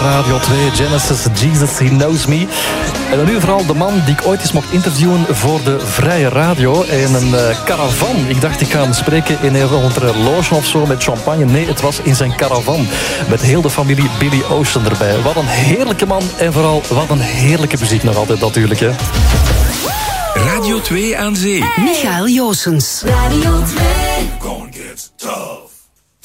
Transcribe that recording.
Radio 2, Genesis, Jesus, He Knows Me. En dan nu vooral de man die ik ooit eens mocht interviewen voor de Vrije Radio in een caravan. Ik dacht, ik ga hem spreken in een loge of zo met champagne. Nee, het was in zijn caravan. Met heel de familie Billy Ocean erbij. Wat een heerlijke man en vooral wat een heerlijke muziek nog altijd natuurlijk, hè. Radio 2 aan zee. Michael Joosens. Radio 2. Gonna get tough.